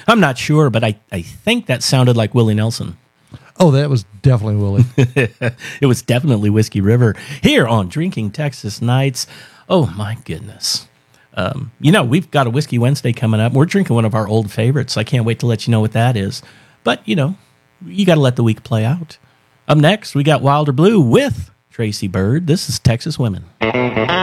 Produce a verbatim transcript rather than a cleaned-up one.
I'm not sure, but I, I think that sounded like Willie Nelson. Oh, that was definitely Willie. It was definitely Whiskey River here on Drinking Texas Nights. Oh, my goodness. Um, you know, we've got a Whiskey Wednesday coming up. We're drinking one of our old favorites. I can't wait to let you know what that is. But, you know, you got to let the week play out. Up next, we got Wilder Blue with Tracy Byrd. This is Texas Women.